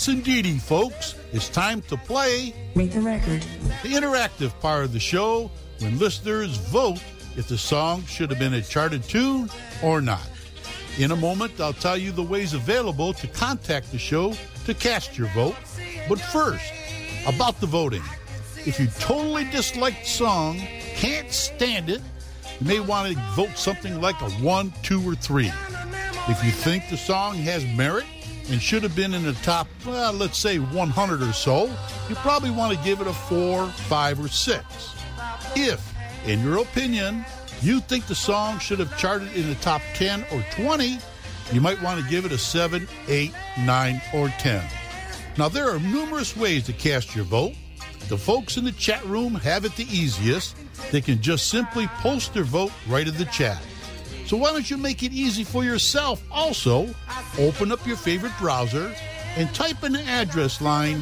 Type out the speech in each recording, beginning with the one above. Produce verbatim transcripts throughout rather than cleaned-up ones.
Yes, indeedy, folks. It's time to play Rate the Record, the interactive part of the show when listeners vote if the song should have been a charted tune or not. In a moment, I'll tell you the ways available to contact the show to cast your vote. But first, about the voting. If you totally dislike the song, can't stand it, you may want to vote something like a one, two, or three. If you think the song has merit and should have been in the top, well, let's say one hundred or so, you probably want to give it a four, five, or six. If, in your opinion, you think the song should have charted in the top ten or twenty, you might want to give it a seven, eight, nine, or ten. Now, there are numerous ways to cast your vote. The folks in the chat room have it the easiest. They can just simply post their vote right in the chat. So why don't you make it easy for yourself also? Open up your favorite browser and type in the address line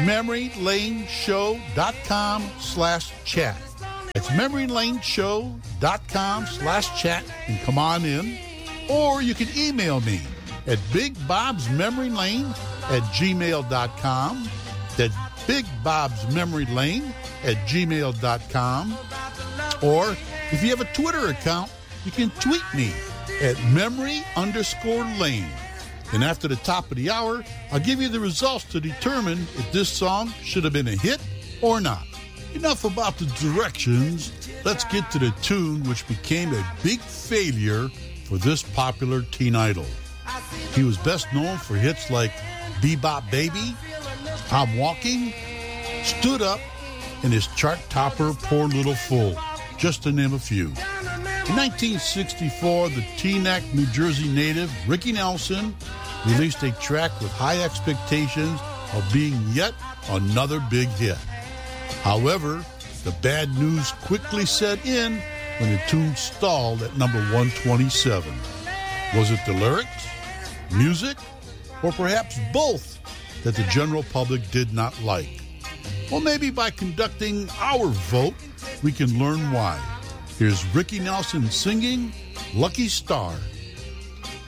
memorylaneshow.com slash chat. That's memorylaneshow.com slash chat and come on in. Or you can email me at bigbobsmemorylane at gmail.com. That's bigbobsmemorylane at gmail.com. Or if you have a Twitter account, you can tweet me at memory underscore lane. And after the top of the hour, I'll give you the results to determine if this song should have been a hit or not. Enough about the directions. Let's get to the tune which became a big failure for this popular teen idol. He was best known for hits like Bebop Baby, I'm Walking, Stood Up, and his chart topper Poor Little Fool, just to name a few. In nineteen sixty-four, the Teaneck, New Jersey native Ricky Nelson released a track with high expectations of being yet another big hit. However, the bad news quickly set in when the tune stalled at number one twenty-seven. Was it the lyrics, music, or perhaps both that the general public did not like? Well, maybe by conducting our vote, we can learn why. Here's Ricky Nelson singing Lucky Star.